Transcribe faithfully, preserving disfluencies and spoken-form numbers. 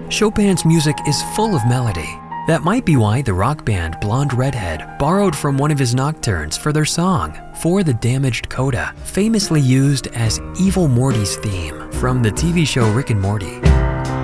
Chopin's music is full of melody. That might be why the rock band Blonde Redhead borrowed from one of his nocturnes for their song, For the Damaged Coda, famously used as Evil Morty's theme from the T V show Rick and Morty.